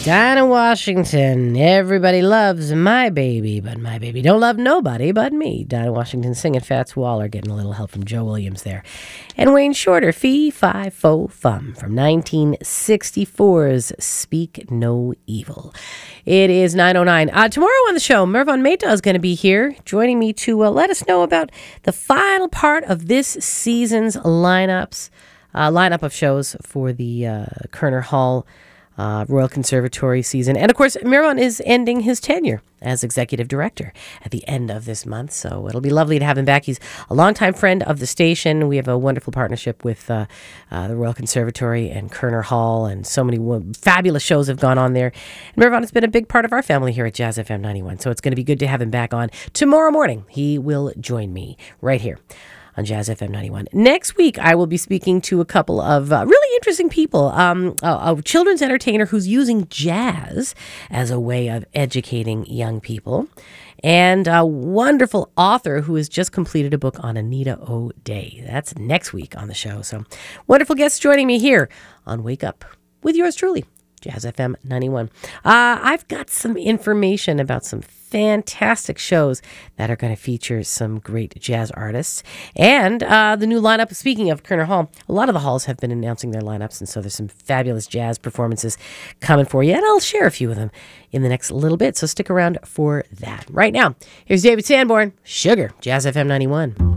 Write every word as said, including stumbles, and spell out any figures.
Dinah Washington, everybody loves my baby, but my baby don't love nobody but me. Dinah Washington singing Fats Waller, getting a little help from Joe Williams there. And Wayne Shorter, Fee, Fi, Fo, Fum, from nineteen sixty-four's Speak No Evil. It is nine oh nine. Uh, tomorrow on the show, Mervon Mehta is going to be here, joining me to uh, let us know about the final part of this season's lineups, uh, lineup of shows for the uh, Kerner Hall Uh, Royal Conservatory season. And of course, Mervon is ending his tenure as executive director at the end of this month. So it'll be lovely to have him back. He's a longtime friend of the station. We have a wonderful partnership with uh, uh, the Royal Conservatory and Kerner Hall, and so many w- fabulous shows have gone on there. And Mervon has been a big part of our family here at Jazz F M ninety-one. So it's going to be good to have him back on tomorrow morning. He will join me right here on Jazz F M ninety-one. Next week, I will be speaking to a couple of uh, really interesting people. Um, a, a children's entertainer who's using jazz as a way of educating young people, and a wonderful author who has just completed a book on Anita O'Day. That's next week on the show. So wonderful guests joining me here on Wake Up with yours truly, Jazz F M ninety-one. Uh, I've got some information about some fantastic shows that are going to feature some great jazz artists. And uh, the new lineup, speaking of Kerner Hall, a lot of the halls have been announcing their lineups, and so there's some fabulous jazz performances coming for you, and I'll share a few of them in the next little bit, so stick around for that. Right now, here's David Sanborn, Sugar, Jazz F M ninety-one.